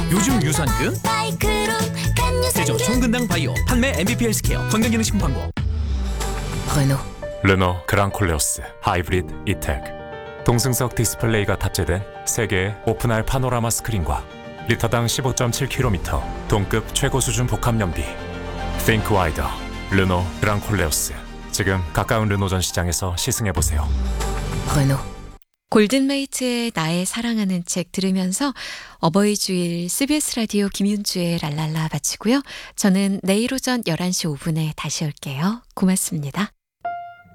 요즘 유산균, 제조 총근당 바이오, 판매 MVP 헬스케어, 건강기능식품 광고. 르노 그랑콜레오스 하이브리드 이텍. 동승석 디스플레이가 탑재된 3개의 오픈할 파노라마 스크린과 리터당 15.7km 동급 최고 수준 복합 연비. Think Wider 르노 그랑콜레오스. 지금 가까운 르노전 시장에서 시승해보세요. 골든메이트의 나의 사랑하는 책 들으면서 어버이 주일 CBS 라디오 김윤주의 랄랄라 마치고요. 저는 내일 오전 11시 5분에 다시 올게요. 고맙습니다.